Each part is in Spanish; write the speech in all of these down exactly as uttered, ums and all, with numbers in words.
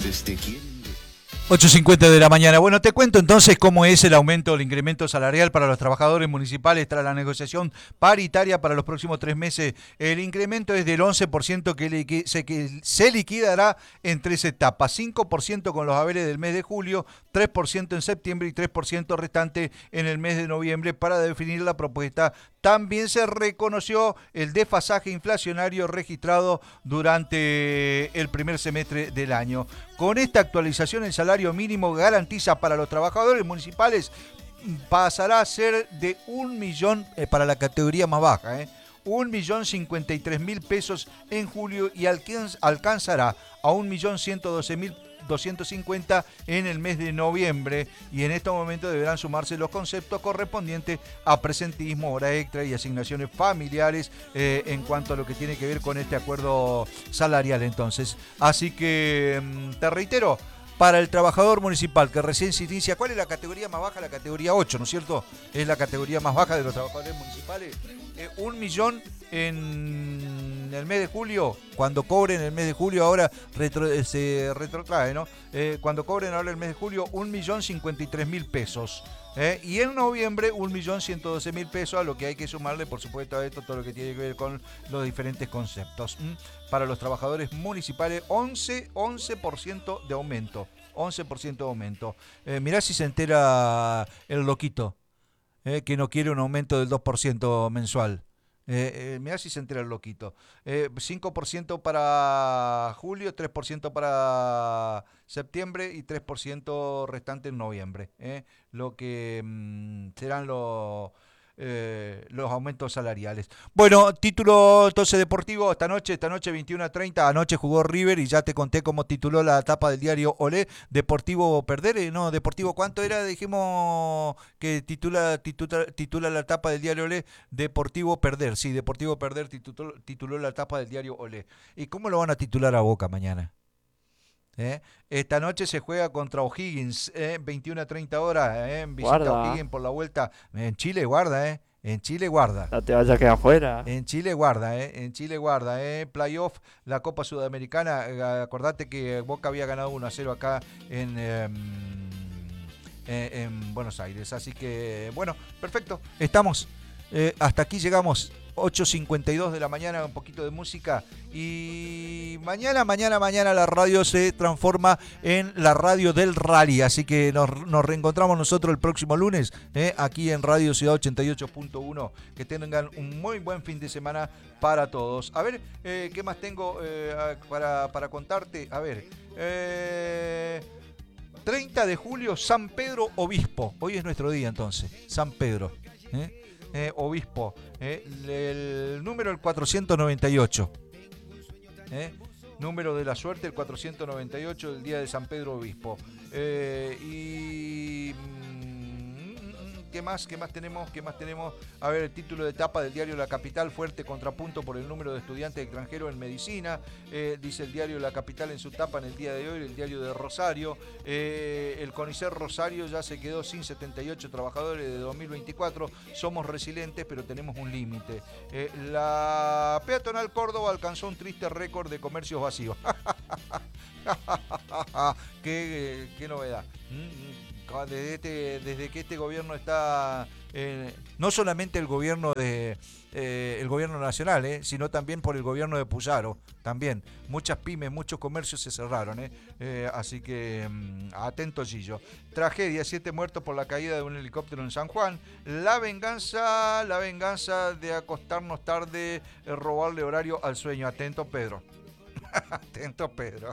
entonces te quieren. ocho cincuenta de la mañana. Bueno, te cuento entonces cómo es el aumento del incremento salarial para los trabajadores municipales tras la negociación paritaria para los próximos tres meses. El incremento es del once por ciento que, liqui- se, que se liquidará en tres etapas. cinco por ciento con los haberes del mes de julio, tres por ciento en septiembre y tres por ciento restante en el mes de noviembre para definir la propuesta. También se reconoció el desfasaje inflacionario registrado durante el primer semestre del año. Con esta actualización, el salario mínimo garantiza para los trabajadores municipales pasará a ser de un millón eh, para la categoría más baja, ¿eh? un millón cincuenta y tres mil pesos en julio y alcanz, alcanzará a un millón ciento doce mil doscientos cincuenta en el mes de noviembre, y en estos momentos deberán sumarse los conceptos correspondientes a presentismo, hora extra y asignaciones familiares eh, en cuanto a lo que tiene que ver con este acuerdo salarial entonces. Así que te reitero, para el trabajador municipal que recién se inicia, ¿cuál es la categoría más baja? La categoría ocho, ¿no es cierto? Es la categoría más baja de los trabajadores municipales. Eh, un millón en el mes de julio, cuando cobren el mes de julio, ahora retro, se retrotrae, ¿no? Eh, cuando cobren ahora el mes de julio, un millón cincuenta y tres mil pesos. ¿eh? Y en noviembre, un millón ciento doce mil pesos, a lo que hay que sumarle, por supuesto, a esto todo lo que tiene que ver con los diferentes conceptos. ¿Mm? Para los trabajadores municipales, once por ciento de aumento. once por ciento de aumento. Eh, mirá si se entera el loquito, eh, que no quiere un aumento del dos por ciento mensual. Eh, eh, mirá si se entera el loquito. Eh, cinco por ciento para julio, tres por ciento para septiembre y tres por ciento restante en noviembre. Eh, lo que mmm, serán los... Eh, los aumentos salariales. Bueno, título entonces deportivo esta noche, esta noche veintiuno a treinta, anoche jugó River y ya te conté cómo tituló la tapa del diario Olé. Deportivo perder, eh, no, Deportivo ¿cuánto era? Dijimos que titula, titula, titula la tapa del diario Olé, Deportivo perder, sí, Deportivo perder tituló, tituló la tapa del diario Olé. ¿Y cómo lo van a titular a Boca mañana? ¿Eh? Esta noche se juega contra O'Higgins, ¿eh? veintiuno a treinta horas, ¿eh? En visita Guarda. a O'Higgins por la vuelta. En Chile guarda, ¿eh? En Chile guarda. No te vayas a quedar afuera. En Chile guarda, ¿eh? En Chile guarda, ¿eh? Playoff, la Copa Sudamericana. Eh, acordate que Boca había ganado uno a cero acá en, eh, en, en Buenos Aires. Así que, bueno, perfecto. Estamos. Eh, hasta aquí llegamos. ocho cincuenta y dos de la mañana, un poquito de música. Y mañana, mañana, mañana la radio se transforma en la radio del rally. Así que nos, nos reencontramos nosotros el próximo lunes, ¿eh? Aquí en Radio Ciudad ochenta y ocho punto uno. Que tengan un muy buen fin de semana para todos. A ver, eh, ¿qué más tengo eh, para, para contarte? A ver, eh, treinta de julio, San Pedro Obispo. Hoy es nuestro día entonces, San Pedro. ¿eh? Eh, obispo, eh, el número el cuatrocientos noventa y ocho, eh, número de la suerte el cuatrocientos noventa y ocho del día de San Pedro Obispo. Eh, y ¿qué más? ¿Qué más tenemos? ¿Qué más tenemos? A ver, el título de etapa del diario La Capital, fuerte contrapunto por el número de estudiantes extranjeros en medicina. Eh, dice el diario La Capital en su tapa en el día de hoy, el diario de Rosario. Eh, el CONICET Rosario ya se quedó sin setenta y ocho trabajadores de dos mil veinticuatro. Somos resilientes, pero tenemos un límite. Eh, la peatonal Córdoba alcanzó un triste récord de comercios vacíos. qué, qué novedad. Desde, este, desde que este gobierno está, eh, no solamente el gobierno de eh, el gobierno nacional, eh, sino también por el gobierno de Puyaro, también muchas pymes, muchos comercios se cerraron, eh, eh, así que um, atento Gillo. Tragedia, siete muertos por la caída de un helicóptero en San Juan. La venganza, la venganza de acostarnos tarde, eh, robarle horario al sueño. Atento Pedro, atento Pedro.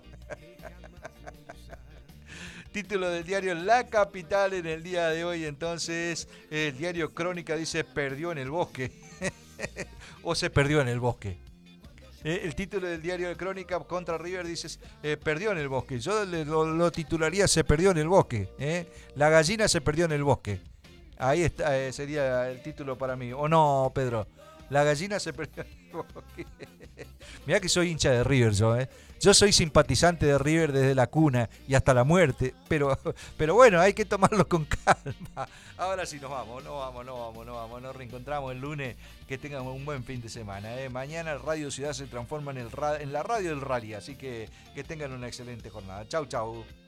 Título del diario La Capital en el día de hoy, entonces, el diario Crónica dice, perdió en el bosque, o se perdió en el bosque. Eh, el título del diario de Crónica contra River dice, eh, perdió en el bosque. Yo lo, lo titularía, se perdió en el bosque. ¿eh? La gallina se perdió en el bosque. Ahí está, eh, sería el título para mí. ¿O no, Pedro? La gallina se perdió en el bosque. Mirá que soy hincha de River yo, ¿eh? Yo soy simpatizante de River desde la cuna y hasta la muerte, pero, pero bueno, hay que tomarlo con calma. Ahora sí nos vamos, no vamos, no vamos, no vamos. Nos reencontramos el lunes. Que tengan un buen fin de semana. ¿eh? Mañana Radio Ciudad se transforma en, el ra- en la radio del rally, así que que tengan una excelente jornada. Chau, chau.